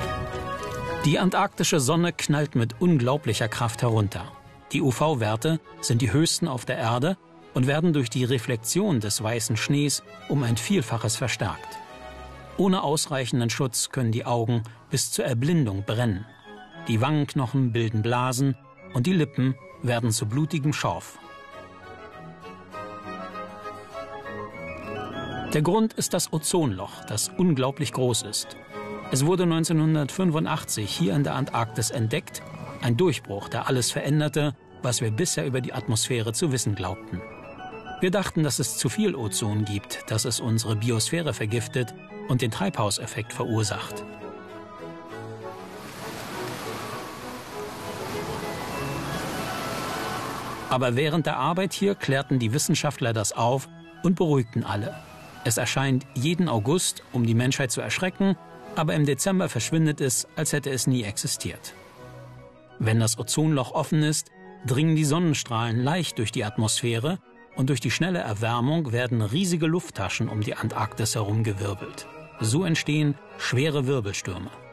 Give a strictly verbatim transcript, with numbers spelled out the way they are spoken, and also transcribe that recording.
Die antarktische Sonne knallt mit unglaublicher Kraft herunter. Die U V-Werte sind die höchsten auf der Erde und werden durch die Reflexion des weißen Schnees um ein Vielfaches verstärkt. Ohne ausreichenden Schutz können die Augen bis zur Erblindung brennen. Die Wangenknochen bilden Blasen und die Lippen werden zu blutigem Schorf. Der Grund ist das Ozonloch, das unglaublich groß ist. Es wurde neunzehnhundertfünfundachtzig hier in der Antarktis entdeckt, ein Durchbruch, der alles veränderte, was wir bisher über die Atmosphäre zu wissen glaubten. Wir dachten, dass es zu viel Ozon gibt, dass es unsere Biosphäre vergiftet und den Treibhauseffekt verursacht. Aber während der Arbeit hier klärten die Wissenschaftler das auf und beruhigten alle. Es erscheint jeden August, um die Menschheit zu erschrecken, aber im Dezember verschwindet es, als hätte es nie existiert. Wenn das Ozonloch offen ist, dringen die Sonnenstrahlen leicht durch die Atmosphäre und durch die schnelle Erwärmung werden riesige Lufttaschen um die Antarktis herumgewirbelt. So entstehen schwere Wirbelstürme.